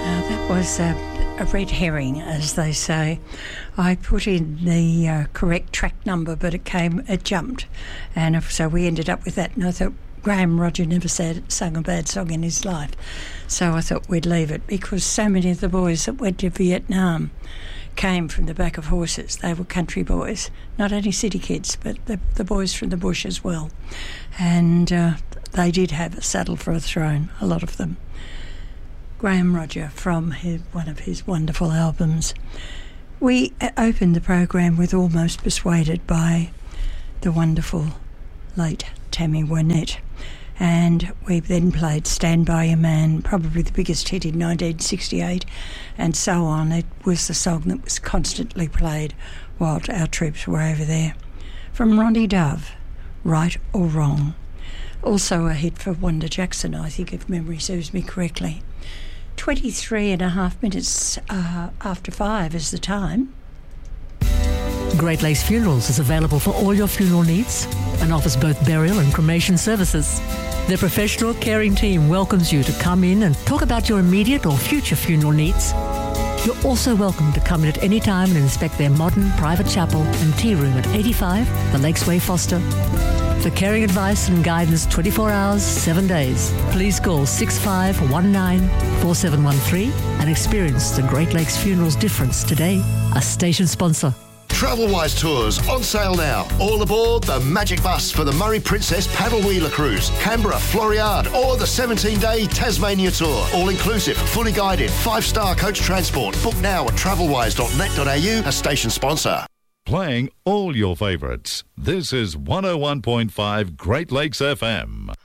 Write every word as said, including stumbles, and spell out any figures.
That was a, a red herring, as they say. I put in the uh, correct track number, but it came, it jumped, and so we ended up with that. And I thought Graham Rodger never said sung a bad song in his life, so I thought we'd leave it because so many of the boys that went to Vietnam came from the back of horses. They were country boys, not only city kids, but the, the boys from the bush as well, and uh, they did have a saddle for a throne, a lot of them. Graham Rodger from his, one of his wonderful albums. We opened the program with Almost Persuaded by the wonderful late Tammy Wynette, and we then played Stand By Your Man, probably the biggest hit in nineteen sixty-eight, and so on. It was the song that was constantly played while our troops were over there. From Ronnie Dove, Right or Wrong. Also a hit for Wanda Jackson, I think, if memory serves me correctly. twenty-three and a half minutes uh, after five is the time. Great Lakes Funerals is available for all your funeral needs and offers both burial and cremation services. Their professional, caring team welcomes you to come in and talk about your immediate or future funeral needs. You're also welcome to come in at any time and inspect their modern private chapel and tea room at eighty-five The Lakes Way, Foster. For caring advice and guidance twenty-four hours, seven days, please call six five one nine four seven one three and experience the Great Lakes Funerals difference today. A station sponsor. Travelwise Tours on sale now. All aboard the Magic Bus for the Murray Princess Paddle Wheeler Cruise, Canberra, Floriade, or the seventeen-day Tasmania Tour. All inclusive, fully guided, five-star coach transport. Book now at travelwise dot net dot a u, a station sponsor. Playing all your favourites. This is one oh one point five Great Lakes F M.